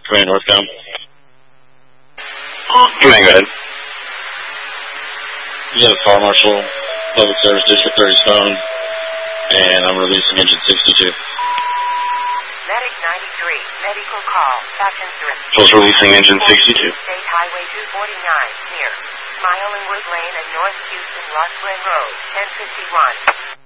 Command northbound. Command, go ahead. You have Fire Marshal, Public Service District 30's phone, and I'm releasing engine 62. Medic 93, medical call, Section 3. Just releasing engine 62. State Highway 249, near Smiling Wood Lane and North Houston Rockland Road, 1051.